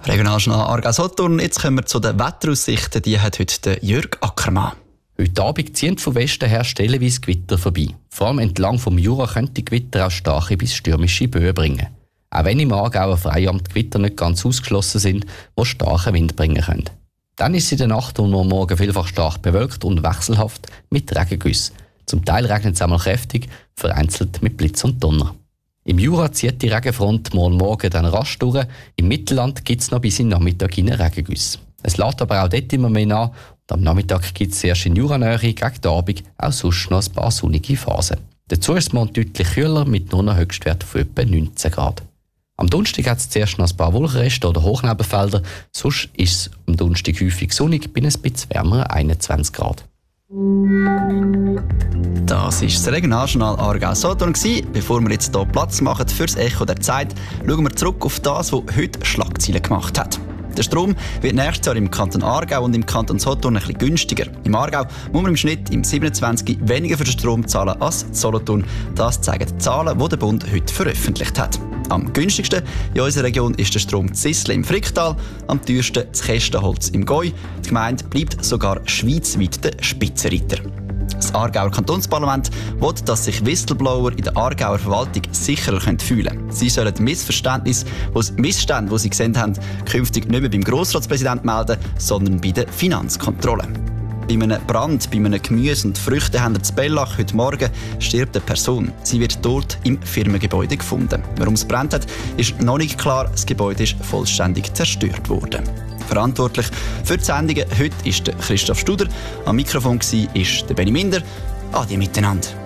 Regionaljournal Aargau-Solothurn. Jetzt kommen wir zu den Wetteraussichten. Die hat heute der Jörg Ackermann. Heute Abend ziehen von Westen her stellenweise Gewitter vorbei. Vor allem entlang vom Jura könnte die Gewitter auch starke bis stürmische Böen bringen. Auch wenn im Aargauer Freiamt die Gewitter nicht ganz ausgeschlossen sind, die starken Wind bringen können. Dann ist es in der Nacht und am Morgen vielfach stark bewölkt und wechselhaft mit Regengüssen. Zum Teil regnet es einmal kräftig, vereinzelt mit Blitz und Donner. Im Jura zieht die Regenfront morgen dann rasch durch. Im Mittelland gibt es noch bis in den Nachmittag hinein Regengüsse. Es lässt aber auch dort immer mehr nach. Und am Nachmittag gibt es erst in Juranähe gegen den Abend auch sonst noch ein paar sonnige Phasen. Dazu ist es morgen deutlich kühler mit nur einem Höchstwert von etwa 19 Grad. Am Donnerstag hat es zuerst noch ein paar Wolkenreste oder Hochnebelfelder. Sonst ist es am Donnerstag häufig sonnig bei ein bisschen wärmer 21 Grad. Das war das Regionaljournal Aargau-Solothurn. Bevor wir jetzt hier Platz machen für das Echo der Zeit, schauen wir zurück auf das, was heute Schlagzeilen gemacht hat. Der Strom wird nächstes Jahr im Kanton Aargau und im Kanton Solothurn ein bisschen günstiger. Im Aargau muss man im Schnitt im 27 weniger für den Strom zahlen als in Solothurn. Das zeigen die Zahlen, die der Bund heute veröffentlicht hat. Am günstigsten in unserer Region ist der Strom Zisle im Fricktal, am teuersten das Kästenholz im Goi. Die Gemeinde bleibt sogar schweizweit der Spitzenreiter. Das Aargauer Kantonsparlament will, dass sich Whistleblower in der Aargauer Verwaltung sicherer fühlen können. Sie sollen Missstände, die sie gesehen haben, künftig nicht mehr beim Grossratspräsidenten melden, sondern bei der Finanzkontrolle. Bei einem Brand bei einem Gemüse- und Früchtehändler zu Bellach heute Morgen stirbt eine Person. Sie wird dort im Firmengebäude gefunden. Warum es brennt hat, ist noch nicht klar. Das Gebäude ist vollständig zerstört worden. Verantwortlich für die Sendungen heute ist Christoph Studer. Am Mikrofon war der Benny Minder. Adi miteinander.